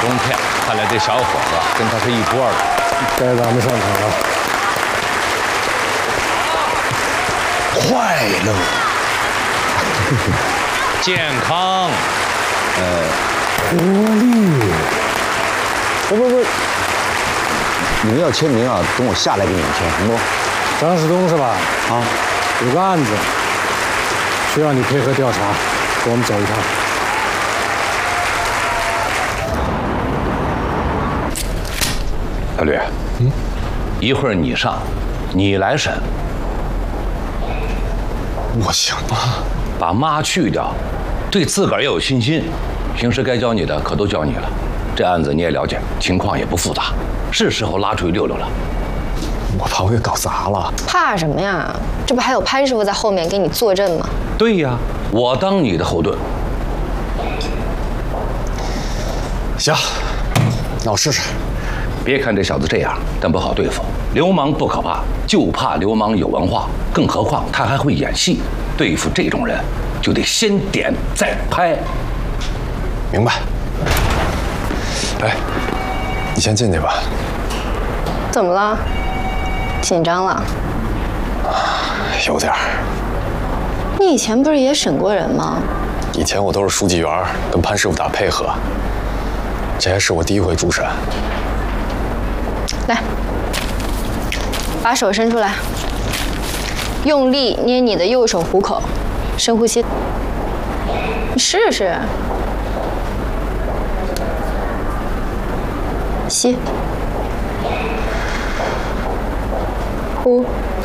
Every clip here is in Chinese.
中骗，看来这小伙子跟他是一波的。 该咱们上场了。 快乐， 健康， 活力。 不，你们要签名啊，等我下来给你们签，行不？ 张世东是吧？ 啊， 有个案子需要你配合调查，跟我们走一趟。 小吕，一会儿你上，你来审。 我行吗？ 把妈去掉，对自个儿也有信心。平时该教你的可都教你了，这案子你也了解，情况也不复杂，是时候拉出去溜溜了。 我怕我给搞砸了。 怕什么呀？这不还有潘师傅在后面给你坐镇吗？ 对呀，我当你的后盾。 行，那我试试。 别看这小子这样，但不好对付。流氓不可怕，就怕流氓有文化，更何况他还会演戏。对付这种人，就得先点再拍。 明白。来，你先进去吧。 怎么了？紧张了？ 有点儿。 你以前不是也审过人吗？ 以前我都是书记员，跟潘师傅打配合。这还是我第一回主审。 来，把手伸出来，用力捏你的右手虎口，深呼吸。你试试。吸。呼。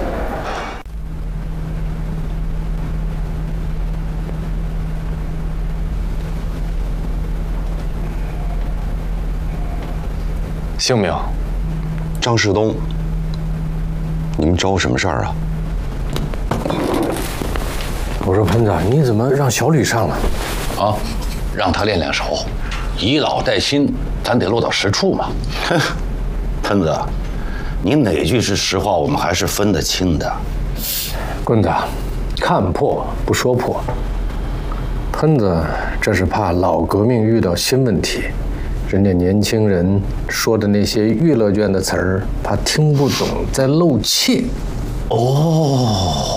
姓名：张世东。你们找我什么事儿啊？ 我说喷子，你怎么让小吕上了？ 啊，让他练练手，以老带新，咱得落到实处嘛。 哼，喷子，你哪句是实话，我们还是分得清的。 棍子，看破不说破。喷子这是怕老革命遇到新问题，人家年轻人说的那些娱乐圈的词儿，怕听不懂，在露怯。 哦。